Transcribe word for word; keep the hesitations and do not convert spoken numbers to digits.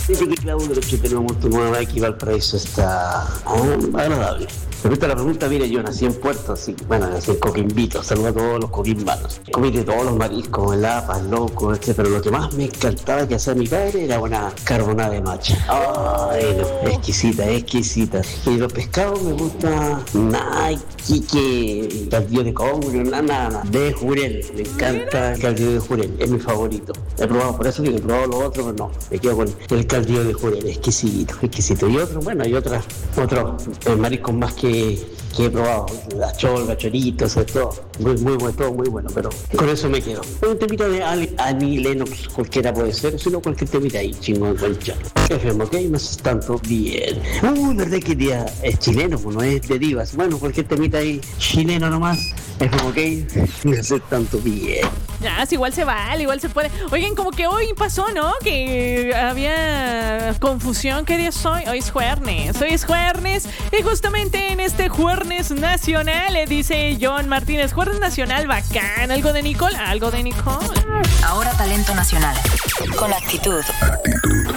Desde que Claudio de los que tenemos Montenueva aquí Valparaíso está ah, agradable. Respecto a la pregunta, mire, yo nací en Puerto, así, bueno, nací en Coquimbito, saludo a todos los coquimbanos. Comí de todos los mariscos, lapas, locos, etcétera, pero lo que más me encantaba que hacía mi padre era una carbonada de macha. Ay, no, exquisita, exquisita. Y los pescados me gusta, nada, que caldillo de congrio, nada, nada, de jurel, me encanta el caldillo de jurel, es mi favorito. He probado, por eso que he probado los otros, pero no, me quedo con el caldillo de jurel, exquisito, exquisito. Y otros, bueno, hay otras, otros eh, mariscos más que que he probado, la cholga, choritos, todo, muy, muy bueno, todo muy bueno, pero con eso me quedo. Un temita de Annie Lennox, cualquiera puede ser, sino cualquier temita ahí, chingón, cualquiera. F M, ok, no es tanto bien. Uy, verdad que día es chileno, no es de divas. Bueno, cualquier temita ahí, chileno nomás, F M, ok, no es tanto bien. Ya, si igual se vale, igual se puede. Oigan, como que hoy pasó, ¿no? Que había confusión. ¿Qué día es hoy? Hoy es jueves. Hoy es jueves. Y justamente en este jueves nacional, le dice John Martínez, jueves nacional bacán. ¿Algo de Nicole? ¿Algo de Nicole? Ahora talento nacional. Con actitud. Actitud.